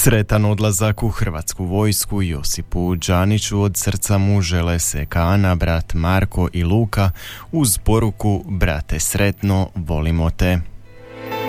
Sretan odlazak u Hrvatsku vojsku Josipu Đaniću od srca mu žele seka Ana, brat Marko i Luka uz poruku: brate sretno, volimo te.